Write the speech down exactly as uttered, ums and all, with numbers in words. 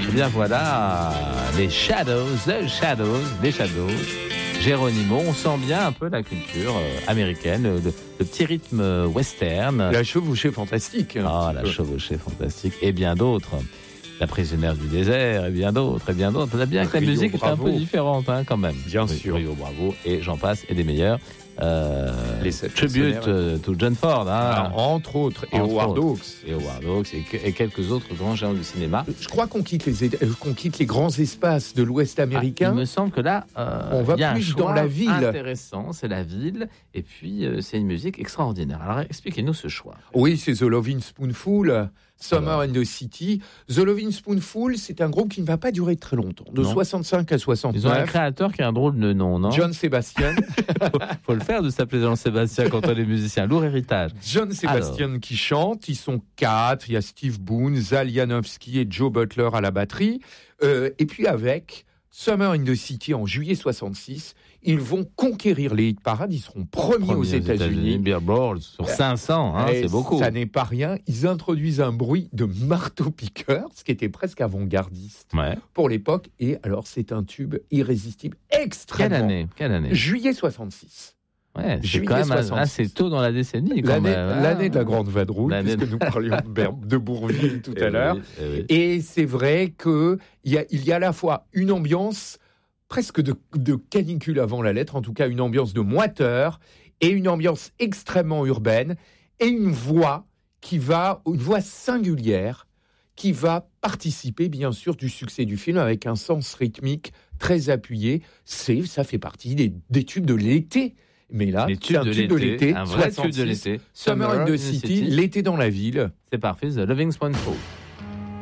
Eh bien voilà, les Shadows, The Shadows, les Shadows, Geronimo, on sent bien un peu la culture euh, américaine, le, le petit rythme euh, western. La chevauchée fantastique. Ah, la chevauchée fantastique, et bien d'autres. La prisonnière du désert, et bien d'autres, et bien d'autres. On a bien que la Rio musique est un Bravo. peu différente, hein, quand même. Bien Oui, sûr. Rio Bravo, et j'en passe, et des meilleurs. Euh, Les sept tribute prisonnières. euh, to John Ford, hein. Alors, entre autres, et Entre Howard autres. Hawks. Et Howard Hawks, et, que- et quelques autres grands géants du cinéma. Je crois qu'on quitte les, euh, qu'on quitte les grands espaces de l'Ouest Ah, américain. il me semble que là, euh, On va il y a un plus choix dans la ville. intéressant, c'est la ville, et puis euh, c'est une musique extraordinaire. Alors expliquez-nous ce choix. Oui, c'est The Lovin' Spoonful, Summer Alors. in the City. The Lovin' Spoonful, c'est un groupe qui ne va pas durer très longtemps, de Non. soixante-cinq à Ils ont un soixante-neuf. créateur qui a un drôle de nom, non? John Sebastian. faut, faut le faire de s'appeler Jean-Sébastien quand on est musicien. Lourd héritage. John Sebastian qui chante, ils sont quatre, il y a Steve Boone, Zal Janowski et Joe Butler à la batterie, euh, et puis avec Summer in the City en juillet soixante-six, ils vont conquérir les hit parades, ils seront premiers, Premier aux États-Unis. Billboard sur cinq cents, hein, Et c'est beaucoup. Ça n'est pas rien, ils introduisent un bruit de marteau-piqueur, ce qui était presque avant-gardiste Ouais. pour l'époque, et alors c'est un tube irrésistible, Quelle extrêmement... année? Quelle année? Juillet soixante-six. Ouais, c'est Juillet quand même soixante-six. assez tôt dans la décennie. Quand L'année, même, hein. l'année de la Grande Vadrouille, L'année puisque de- nous parlions de, Ber- de Bourville tout Eh à l'heure. oui, eh oui. Et c'est vrai qu'il y a, il y a à la fois une ambiance presque de, de canicule avant la lettre, en tout cas une ambiance de moiteur, et une ambiance extrêmement urbaine, et une voix qui va, une voix singulière, qui va participer bien sûr du succès du film avec un sens rythmique très appuyé. C'est, ça fait partie des, des tubes de l'été. Mais là, Les c'est tubes un de tube de l'été, un vrai tube de soixante-six, l'été. Summer in the City, l'été dans la ville. C'est parfait, The Loving Spoonful.